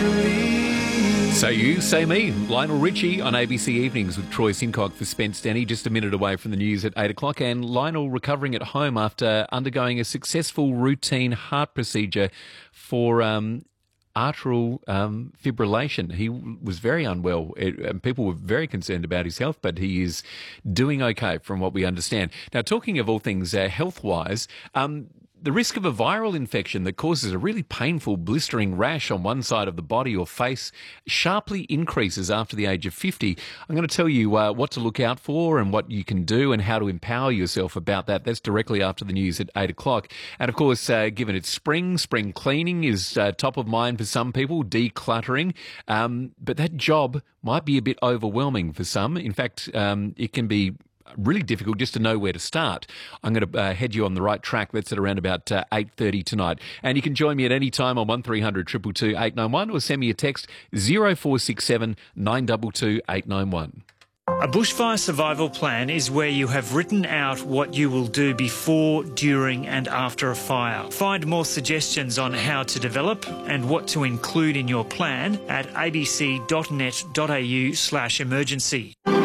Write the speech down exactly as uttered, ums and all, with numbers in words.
So you, say me. Lionel Richie on A B C Evenings with Troy Sincock for Spence Denny, just a minute away from the news at eight o'clock. And Lionel recovering at home after undergoing a successful routine heart procedure for um, arterial um, fibrillation. He was very unwell, it, and people were very concerned about his health, but he is doing okay from what we understand. Now, talking of all things uh, health-wise, um, the risk of a viral infection that causes a really painful blistering rash on one side of the body or face sharply increases after the age of fifty. I'm going to tell you uh, what to look out for and what you can do and how to empower yourself about that. That's directly after the news at eight o'clock. And of course, uh, given it's spring, spring cleaning is uh, top of mind for some people, decluttering. Um, but that job might be a bit overwhelming for some. In fact, um, it can be really difficult just to know where to start. I'm going to uh, head you on the right track. That's at around about uh, eight thirty tonight. And you can join me at any time on one three hundred two two two eight nine one or send me a text zero four six seven nine two two eight nine one. A bushfire survival plan is where you have written out what you will do before, during and after a fire. Find more suggestions on how to develop and what to include in your plan at abc dot net dot a u slash emergency.